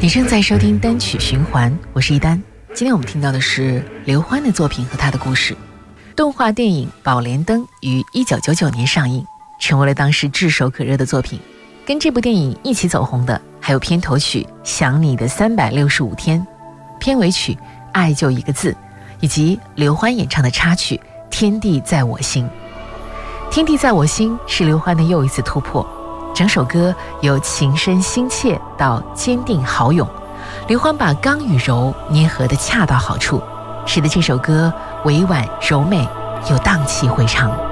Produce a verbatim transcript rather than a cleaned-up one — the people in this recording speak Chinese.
你正在收听单曲循环，我是一丹。今天我们听到的是刘欢的作品和他的故事。动画电影《宝莲灯》于一九九九年上映，成为了当时炙手可热的作品。跟这部电影一起走红的还有片头曲《想你的三百六十五天》，片尾曲《爱就一个字》，以及刘欢演唱的插曲《天地在我心》。天地在我心是刘欢的又一次突破，整首歌由情深心切到坚定豪勇，刘欢把刚与柔捏合得恰到好处，使得这首歌委婉柔美又荡气回肠。